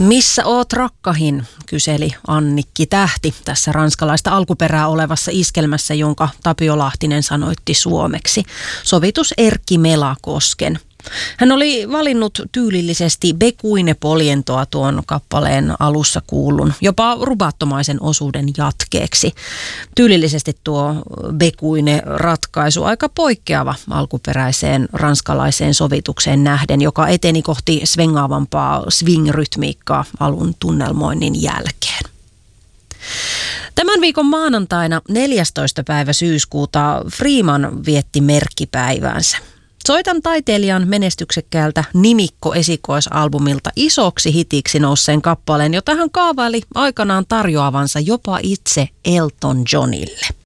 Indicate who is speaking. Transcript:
Speaker 1: Missä oot rakkahin, kyseli Annikki Tähti tässä ranskalaista alkuperää olevassa iskelmässä, jonka Tapio Lahtinen sanoitti suomeksi. Sovitus Erkki Melakosken. Hän oli valinnut tyylillisesti Bekuine Poljentoa tuon kappaleen alussa kuullun, jopa rubattomaisen osuuden jatkeeksi. Tyylillisesti tuo Bekuine-ratkaisu aika poikkeava alkuperäiseen ranskalaiseen sovitukseen nähden, joka eteni kohti svengaavampaa swing-rytmiikkaa alun tunnelmoinnin jälkeen. Tämän viikon maanantaina 14. päivä syyskuuta Freeman vietti merkkipäiväänsä. Soitan taiteilijan menestyksekkäältä nimikko-esikoisalbumilta isoksi hitiksi nousseen kappaleen, jota hän kaavaili aikanaan tarjoavansa jopa itse Elton Johnille.